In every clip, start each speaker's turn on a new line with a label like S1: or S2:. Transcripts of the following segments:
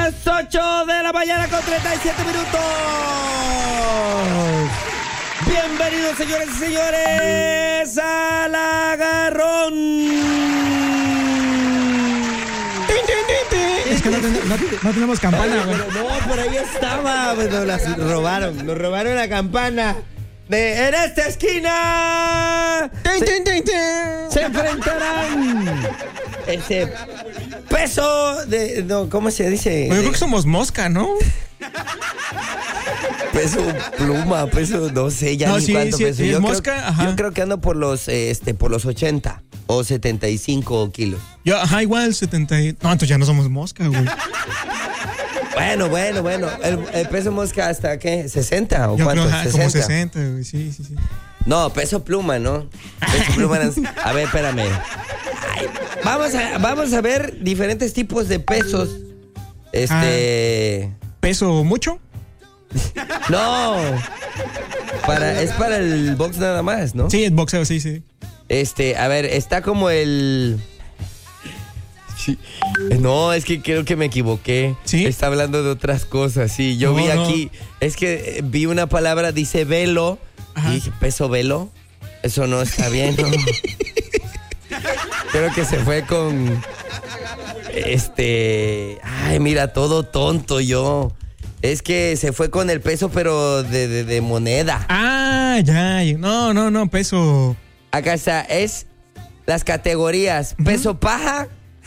S1: las 8 de la mañana con 37 minutos. Bienvenidos, señores y señores, al Agarrón.
S2: Es que no tenemos campana, güey.
S1: No, por ahí estaba. Pues nos robaron la campana. En esta esquina se enfrentarán ese peso de... No, ¿cómo se dice?
S2: Yo creo que somos mosca, ¿no?
S1: Peso pluma, peso, no sé, ya ni cuánto peso.
S2: Sí,
S1: yo
S2: mosca,
S1: creo,
S2: ajá.
S1: Yo creo que ando por los 80 o 75 kilos.
S2: Yo, igual 70. No, entonces ya no somos mosca, güey.
S1: Bueno. ¿El peso mosca hasta qué? ¿60 o
S2: Yo
S1: cuánto?
S2: creo, como 60, güey, sí.
S1: No, peso pluma, ¿no? Peso pluma. A ver, espérame. Ay, vamos a ver diferentes tipos de pesos.
S2: ¿Peso mucho?
S1: No. Es para el box nada más, ¿no?
S2: Sí, el boxeo, sí.
S1: A ver, está como el... Sí. No, es que creo que me equivoqué.
S2: ¿Sí?
S1: Está hablando de otras cosas, sí. Yo vi aquí, es que vi una palabra, dice velo. Ajá. Y dije, ¿peso velo? Eso no está bien, ¿no? Creo que se fue con... Ay, mira, todo tonto yo. Es que se fue con el peso, pero de moneda.
S2: Ya. No, peso.
S1: Acá está, es las categorías. Peso paja.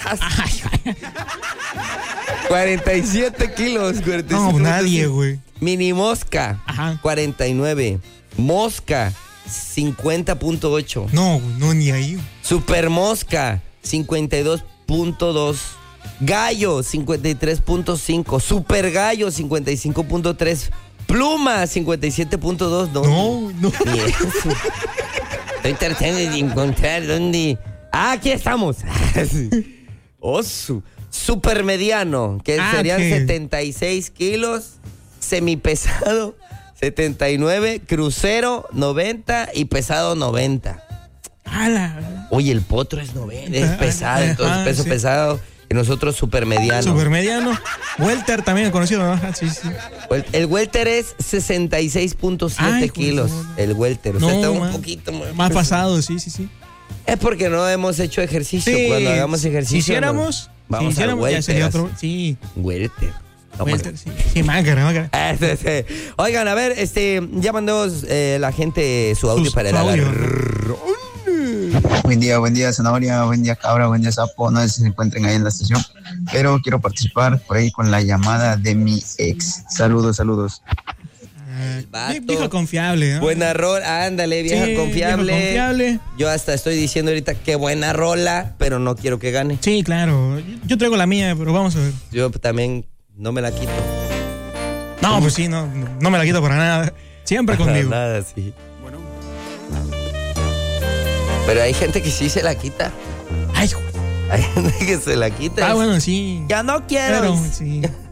S1: 47 kilos. 47
S2: no, nadie, güey.
S1: Mini mosca.
S2: Ajá.
S1: 49. Mosca. 50.8.
S2: No, ni ahí.
S1: Super mosca. 52.2. Gallo. 53.5. Super gallo. 55.3. Pluma. 57.2.
S2: No.
S1: Ni eso. Estoy tratando de encontrar dónde... aquí estamos. Super mediano, que serían 76 kilos. Semipesado, 79. Crucero, 90. Y pesado, 90. Oye, el potro es 90, es pesado. Entonces, peso pesado. Y nosotros super mediano.
S2: Super mediano. Welter también conocido, ¿no? Sí.
S1: El welter es 66.7 kilos. El welter. O sea, está un poquito
S2: más pasado, sí.
S1: Es porque no hemos hecho ejercicio.
S2: Sí,
S1: Cuando hagamos ejercicio.
S2: Si hiciéramos,
S1: vamos al welter.
S2: Ya sería otro. Sí.
S1: Welter.
S2: Welter, sí. Mácara.
S1: Oigan, a ver, ya mandó la gente su audio para el agarrón.
S3: Buen día, Zanahoria, buen día, Cabra, buen día, Sapo. No sé si se encuentren ahí en la estación, pero quiero participar por ahí con la llamada de mi ex. Saludos.
S2: Vieja confiable, ¿no?
S1: Buena rola, ándale, vieja confiable. Yo hasta estoy diciendo ahorita qué buena rola, pero no quiero que gane.
S2: Sí, claro. Yo traigo la mía, pero vamos a ver.
S1: Yo también no me la quito.
S2: No, pues sí, no me la quito para nada. Siempre conmigo.
S1: Para nada, sí. Bueno. Pero hay gente que sí se la quita.
S2: Ay,
S1: hay gente que se la quita.
S2: Bueno, sí.
S1: Ya no quiero.
S2: Pero, sí.